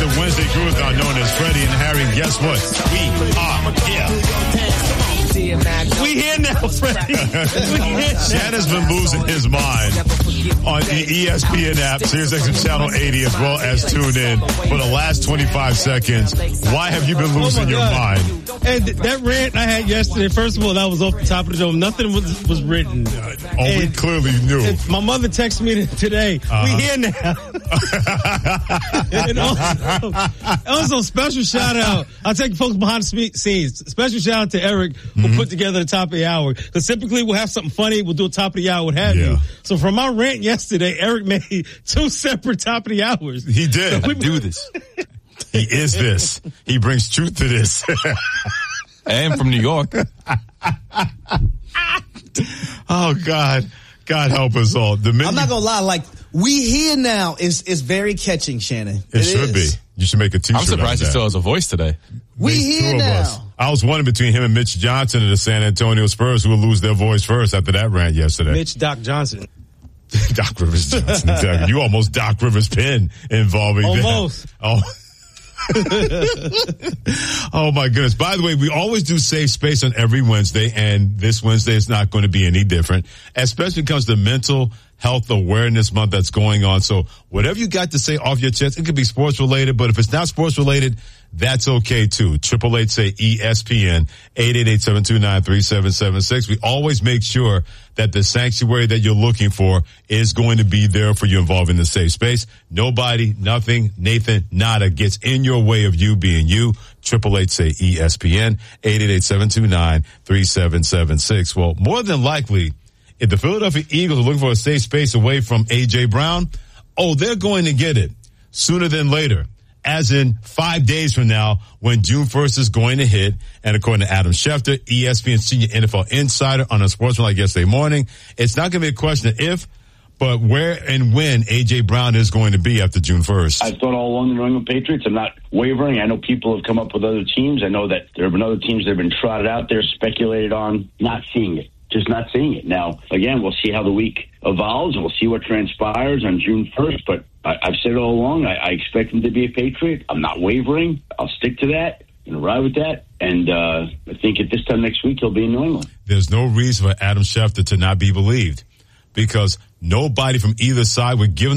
Wednesday Groove-Thon known as Freddie and Harry. And guess what? We are here. We here now, Freddie. Shannon's been losing his mind on the ESPN app, SiriusXM Channel 80, as well as tune in for the last 25 seconds. Why have you been losing your mind? And that rant I had yesterday, first of all, that was off the top of the dome. Nothing was written. We clearly knew. My mother texted me today. We here now. And also, special shout out. I'll take folks behind the scenes. Special shout out to Eric who put together the top of the hour. Because typically we'll have something funny. We'll do a top of the hour, what have you. So from my rant yesterday, Eric made 2 separate top of the hours. He did. So do this. He is this. He brings truth to this. And from New York. Oh, God. God help us all. I'm not going to lie. Like, we here now is very catching, Shannon. It should be. You should make a t-shirt. I'm surprised he still has a voice today. We here now. I was wondering between him and Mitch Johnson of the San Antonio Spurs who will lose their voice first after that rant yesterday. Mitch Doc Johnson. Doc Rivers Johnson, exactly. You almost Doc Rivers pen involving almost. That. Oh my goodness. By the way, we always do Safe Space on every Wednesday, and this Wednesday is not going to be any different, especially when it comes to Mental Health Awareness Month that's going on. So whatever you got to say off your chest, it could be sports related, but if it's not sports related, that's okay too. 888 say ESPN, 888-729-3776. We always make sure that the sanctuary that you're looking for is going to be there for you involved in the safe space. Nobody, nothing, Nathan, nada gets in your way of you being you. 888 say ESPN, 888-729-3776. Well, more than likely, if the Philadelphia Eagles are looking for a safe space away from A.J. Brown, they're going to get it sooner than later. As in 5 days from now when June 1st is going to hit. And according to Adam Schefter, ESPN senior NFL insider on a Sportsman like yesterday morning, it's not going to be a question of if, but where and when A.J. Brown is going to be after June 1st. I thought all along the New England Patriots. I'm not wavering. I know people have come up with other teams. I know that there have been other teams that have been trotted out there, speculated on, not seeing it. Just not seeing it. Now, again, we'll see how the week evolves, and we'll see what transpires on June 1st. But I've said all along, I expect him to be a Patriot. I'm not wavering. I'll stick to that and ride with that. And I think at this time next week, he'll be in New England. There's no reason for Adam Schefter to not be believed because nobody from either side would give him